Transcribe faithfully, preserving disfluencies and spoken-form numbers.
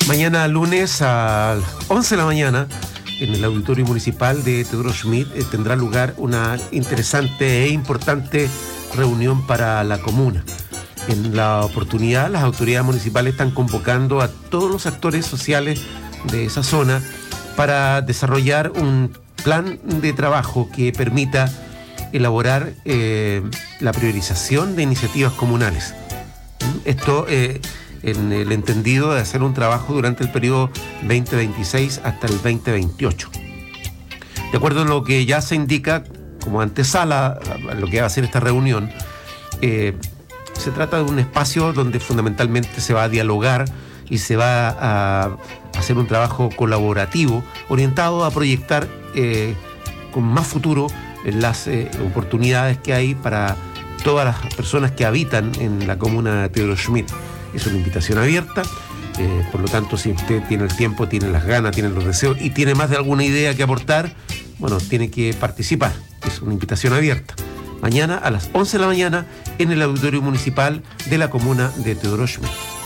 Mañana lunes a las once de la mañana, en el Auditorio Municipal de Teodoro Schmidt, eh, tendrá lugar una interesante e importante reunión para la comuna. En la oportunidad, las autoridades municipales están convocando a todos los actores sociales de esa zona para desarrollar un plan de trabajo que permita elaborar eh, la priorización de iniciativas comunales. Esto eh, en el entendido de hacer un trabajo durante el periodo veinte veintiséis hasta el veinte veintiocho. De acuerdo a lo que ya se indica como antesala a lo que va a ser esta reunión, eh, se trata de un espacio donde fundamentalmente se va a dialogar y se va a hacer un trabajo colaborativo orientado a proyectar eh, con más futuro las eh, oportunidades que hay para todas las personas que habitan en la comuna de Teodoro Schmidt. Es una invitación abierta, eh, por lo tanto, si usted tiene el tiempo, tiene las ganas, tiene los deseos y tiene más de alguna idea que aportar, bueno, tiene que participar. Es una invitación abierta. Mañana a las once de la mañana en el Auditorio Municipal de la comuna de Teodoro Schmidt.